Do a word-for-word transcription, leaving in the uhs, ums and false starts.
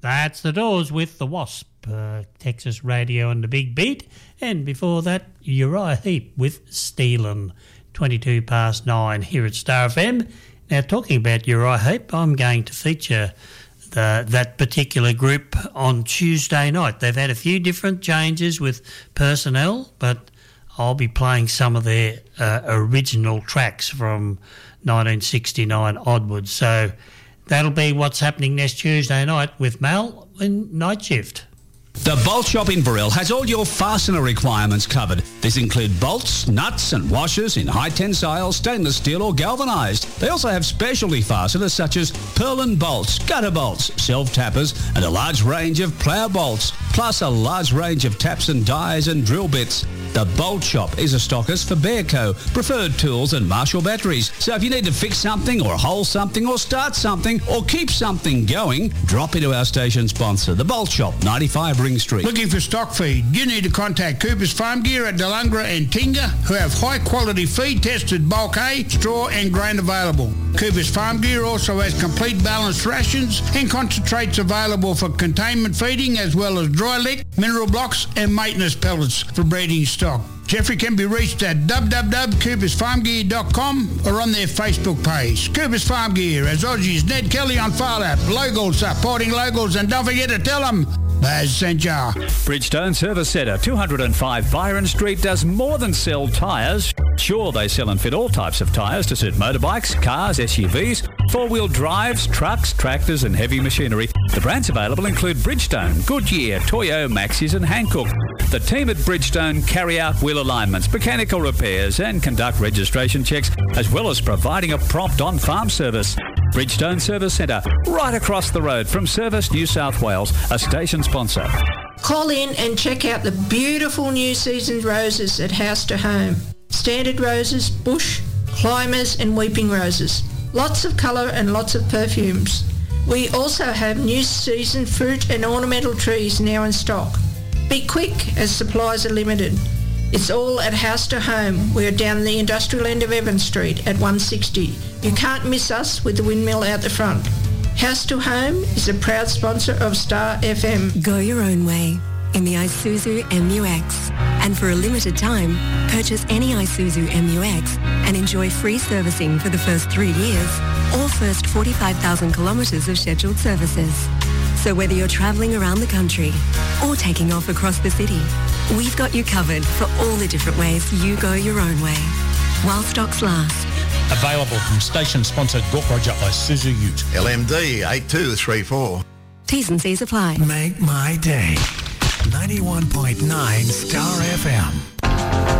That's The Doors with The Wasp, uh, Texas Radio and the Big Beat. And before that, Uriah Heep with Steelin', twenty-two past nine here at Star F M. Now, talking about Uriah Heep, I'm going to feature the, that particular group on Tuesday night. They've had a few different changes with personnel, but I'll be playing some of their uh, original tracks from nineteen sixty-nine onwards. So that'll be what's happening next Tuesday night with Mal in Night Shift. The Bolt Shop in Burrell has all your fastener requirements covered. These include bolts, nuts and washers in high tensile, stainless steel or galvanised. They also have specialty fasteners such as purlin bolts, gutter bolts, self-tappers and a large range of plough bolts, plus a large range of taps and dies and drill bits. The Bolt Shop is a stockist for Bearco, Preferred Tools and Marshall batteries. So if you need to fix something or hole something or start something or keep something going, drop into our station sponsor, The Bolt Shop, ninety-five Ring Street. Looking for stock feed? You need to contact Cooper's Farm Gear at Delungra and Tinga, who have high quality feed tested bulk hay, straw and grain available. Cooper's Farm Gear also has complete balanced rations and concentrates available for containment feeding, as well as dry lick, mineral blocks and maintenance pellets for breeding stock. Jeffrey can be reached at w w w dot coopers farm gear dot com or on their Facebook page. Coopers Farm Gear, as Aussie's Ned Kelly on File App. Locals supporting locals, and don't forget to tell them Baz sent ya. Bridgestone Service Centre, two oh five Byron Street, does more than sell tyres. Sure, they sell and fit all types of tyres to suit motorbikes, cars, S U Vs, four-wheel drives, trucks, tractors and heavy machinery. The brands available include Bridgestone, Goodyear, Toyo, Maxxis and Hankook. The team at Bridgestone carry out wheel alignments, mechanical repairs and conduct registration checks, as well as providing a prompt on-farm service. Bridgestone Service Centre, right across the road from Service New South Wales, a station sponsor. Call in and check out the beautiful new seasoned roses at House to Home. Standard roses, bush, climbers and weeping roses. Lots of colour and lots of perfumes. We also have new season fruit and ornamental trees now in stock. Be quick as supplies are limited. It's all at House to Home. We're down the industrial end of Evans Street at one sixty. You can't miss us with the windmill out the front. House to Home is a proud sponsor of Star F M. Go your own way in the Isuzu M U X. And for a limited time, purchase any Isuzu M U X and enjoy free servicing for the first three years or first forty-five thousand kilometres of scheduled services. So whether you're travelling around the country or taking off across the city, we've got you covered for all the different ways you go your own way, while stocks last. Available from station sponsor Gorkroger Isuzu Ute. L M D eight two three four. T's and C's apply. Make my day. ninety-one point nine Star F M.